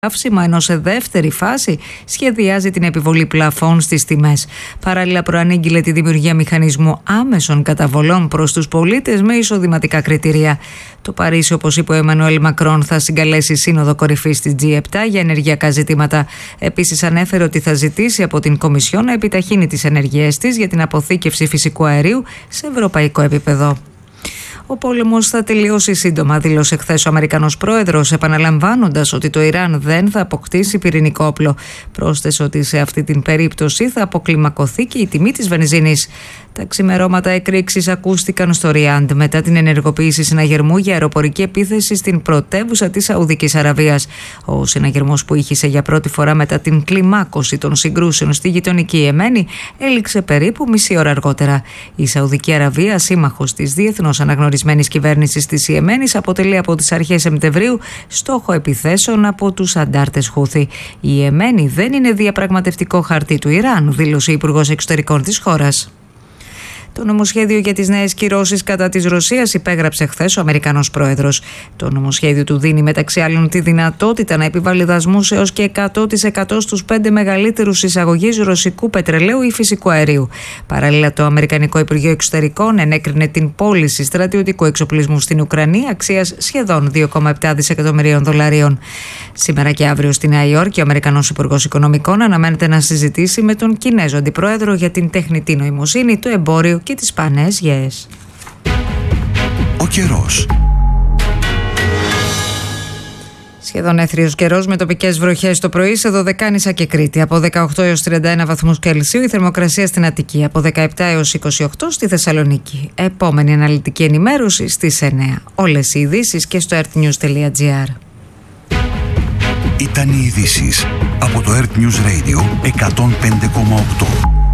καύσιμα, ενώ σε δεύτερη φάση σχεδιάζει την επιβολή πλαφών στις τιμές. Παράλληλα, προανήγγειλε τη δημιουργία μηχανισμού άμεσων καταβολών προς τους πολίτες με εισοδηματικά κριτήρια. Το Παρίσι, όπως είπε ο Εμμανουέλ Μακρόν, θα συγκαλέσει σύνοδο κορυφής της G7 για ενεργειακά ζητήματα. Επίσης, ανέφερε ότι θα ζητήσει από την Κομισιόν να επιταχύνει τις ενεργειές της για την αποθήκευση φυσικού αερίου σε ευρωπαϊκό επίπεδο. Ο πόλεμος θα τελειώσει σύντομα, δήλωσε χθες ο Αμερικανός πρόεδρος, επαναλαμβάνοντας ότι το Ιράν δεν θα αποκτήσει πυρηνικό όπλο. Πρόσθεσε ότι σε αυτή την περίπτωση θα αποκλιμακωθεί και η τιμή της βενζίνης. Τα ξημερώματα εκρήξεις ακούστηκαν στο Ριάντ μετά την ενεργοποίηση συναγερμού για αεροπορική επίθεση στην πρωτεύουσα της Σαουδικής Αραβίας. Ο συναγερμός, που ήχησε για πρώτη φορά μετά την κλιμάκωση των συγκρούσεων στη γειτονική Ιεμένη, έληξε περίπου μισή ώρα αργότερα. Η Σαουδική Αραβία, σύμμαχος της διεθνώς αναγνωρισμένης κυβέρνησης της Ιεμένης, αποτελεί από τις αρχές Σεπτεμβρίου στόχο επιθέσεων από τους αντάρτες Χούθη. Η Ιεμένη δεν είναι διαπραγματευτικό χαρτί του Ιράν, δήλωσε η Υπουργός Εξωτερικών της χώρας. Το νομοσχέδιο για τις νέες κυρώσεις κατά της Ρωσίας υπέγραψε χθες ο Αμερικανός πρόεδρος. Το νομοσχέδιο του δίνει μεταξύ άλλων τη δυνατότητα να επιβάλλει δασμούς έως και 100% στους 5 μεγαλύτερους εισαγωγείς ρωσικού πετρελαίου ή φυσικού αερίου. Παράλληλα, το Αμερικανικό Υπουργείο Εξωτερικών ενέκρινε την πώληση στρατιωτικού εξοπλισμού στην Ουκρανία αξίας σχεδόν 2,7 δισεκατομμυρίων δολαρίων. Σήμερα και αύριο στη Νέα Υόρκη, ο Αμερικανός Υπουργός Οικονομικών αναμένεται να συζητήσει με τον Κινέζο Αντιπρόεδρο για την τεχνητή νοημοσύνη, το εμπόριο και τις σπάνιες γέες. Ο καιρός. Σχεδόν έθριος καιρός με τοπικές βροχές το πρωί σε Δωδεκάνησα και Κρήτη. Από 18 έως 31 βαθμούς Κελσίου η θερμοκρασία στην Αττική. Από 17 έως 28 στη Θεσσαλονίκη. Επόμενη αναλυτική ενημέρωση στις 9. Όλες οι ειδήσεις και στο earthnews.gr. Ήταν οι ειδήσεις από το Earth News Radio 105,8.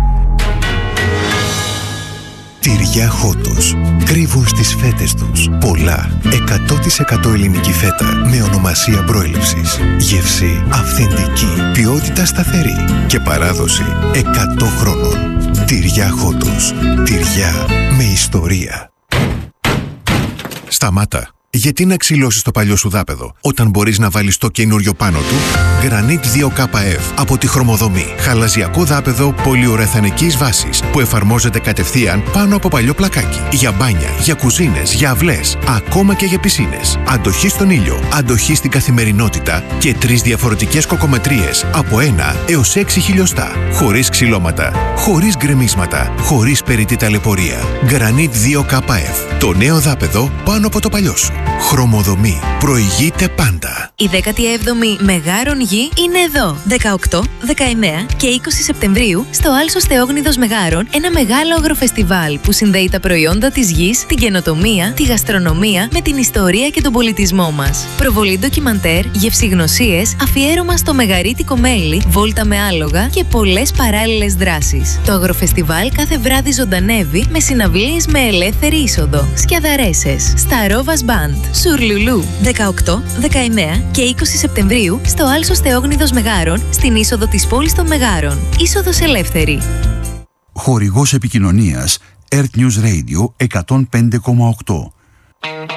Τυριά Χότος. Κρύβουν στις φέτες τους πολλά 100% ελληνική φέτα με ονομασία προέλευσης. Γεύση αυθεντική, ποιότητα σταθερή και παράδοση 100 χρόνων. Τυριά Χότος. Τυριά με ιστορία. Σταμάτα. Γιατί να ξυλώσεις το παλιό σου δάπεδο όταν μπορείς να βάλεις το καινούριο πάνω του? Granit 2KF από τη Χρωμοδομή. Χαλαζιακό δάπεδο πολυουρεθανικής βάσης που εφαρμόζεται κατευθείαν πάνω από παλιό πλακάκι. Για μπάνια, για κουζίνες, για αυλές, ακόμα και για πισίνες. Αντοχή στον ήλιο, αντοχή στην καθημερινότητα και 3 διαφορετικές κοκομετρίες από 1 έως 6 χιλιοστά. Χωρίς ξυλώματα, χωρίς γκρεμίσματα, χωρίς περιττή ταλαιπωρία. Granit 2KF. Το νέο δάπεδο πάνω από το παλιό σου. Χρωμοδομή. Προηγείται πάντα. Η 17η Μεγάρων Γη είναι εδώ. 18, 19 και 20 Σεπτεμβρίου στο Άλσος Θεόγνιδος Μεγάρων, ένα μεγάλο αγροφεστιβάλ που συνδέει τα προϊόντα της γης, την καινοτομία, τη γαστρονομία με την ιστορία και τον πολιτισμό μας. Προβολή ντοκιμαντέρ, γευσηγνωσίες, αφιέρωμα στο μεγαρίτικο μέλι, βόλτα με άλογα και πολλές παράλληλες δράσεις. Το αγροφεστιβάλ κάθε βράδυ ζωντανεύει με συναυλίες με ελεύθερη είσοδο. Σκιαδαρέσες, Σταρόβας Μπαντ, Σουρλουλού. 18, 19 και 20 Σεπτεμβρίου στο Άλσος Θεόγνιδος Μεγάρων, στην είσοδο της πόλης των Μεγάρων. Είσοδος ελεύθερη. Χορηγός επικοινωνίας Earth News Radio 105,8.